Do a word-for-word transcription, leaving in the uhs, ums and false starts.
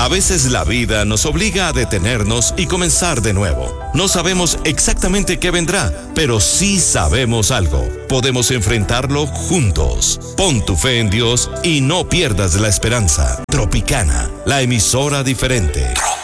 veces la vida nos obliga a detenernos y comenzar de nuevo. No sabemos exactamente qué vendrá, pero sí sabemos algo. Podemos enfrentarlo juntos. Pon tu fe en Dios y no pierdas la esperanza. Tropicana, la emisora diferente.